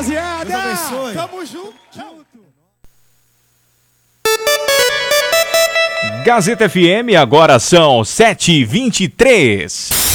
rapaziada. Deus abençoe. Tamo junto. Gazeta FM, agora são 7h23.